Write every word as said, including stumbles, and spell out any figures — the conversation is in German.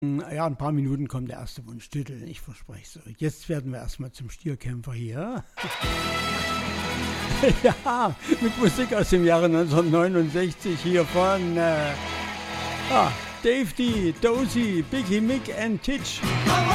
Ja, ein paar Minuten kommt der erste Wunschtitel, ich verspreche es euch. Jetzt werden wir erstmal zum Stierkämpfer hier. Ja, mit Musik aus dem Jahre neunzehnhundertneunundsechzig hier von äh, ah, Dave D, Dozy, Biggie Mick and Titch.